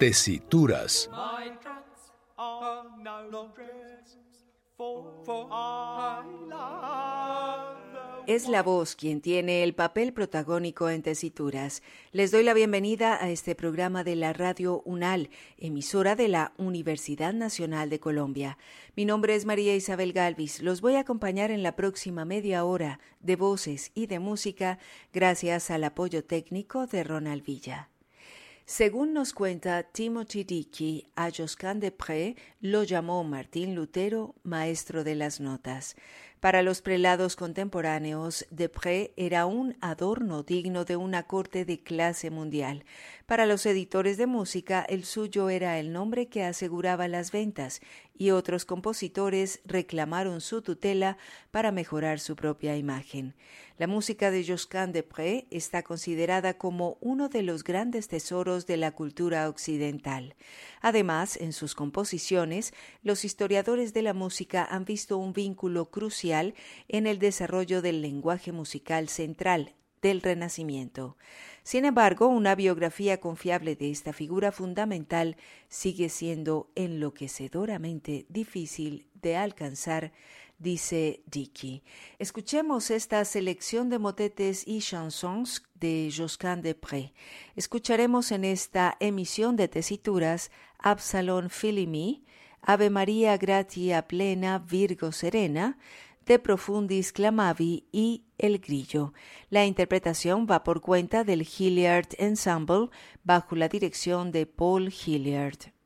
Tesituras. Es la voz quien tiene el papel protagónico en Tesituras. Les doy la bienvenida a este programa de la Radio UNAL, emisora de la Universidad Nacional de Colombia. Mi nombre es María Isabel Galvis. Los voy a acompañar en la próxima media hora de voces y de música gracias al apoyo técnico de Ronald Villa. Según nos cuenta Timothy Dickey, a Josquin des Prez lo llamó Martín Lutero maestro de las notas. Para los prelados contemporáneos, Des Prez era un adorno digno de una corte de clase mundial. Para los editores de música, el suyo era el nombre que aseguraba las ventas, y otros compositores reclamaron su tutela para mejorar su propia imagen. La música de Josquin des Prez está considerada como uno de los grandes tesoros de la cultura occidental. Además, en sus composiciones, los historiadores de la música han visto un vínculo crucial en el desarrollo del lenguaje musical central del Renacimiento. Sin embargo, una biografía confiable de esta figura fundamental sigue siendo enloquecedoramente difícil de alcanzar, dice Dickey. Escuchemos esta selección de motetes y chansons de Josquin des Prez. Escucharemos en esta emisión de Tesituras Absalon Filimi, Ave María Gratia Plena Virgo Serena, De Profundis Clamavi y El Grillo. La interpretación va por cuenta del Hilliard Ensemble bajo la dirección de Paul Hilliard.